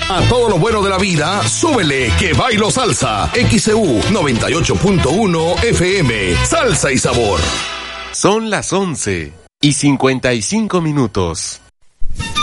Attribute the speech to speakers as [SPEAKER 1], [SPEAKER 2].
[SPEAKER 1] A todo lo bueno de la vida, súbele que bailo salsa. XEU 98.1 FM. Salsa y sabor.
[SPEAKER 2] Son las 11:55.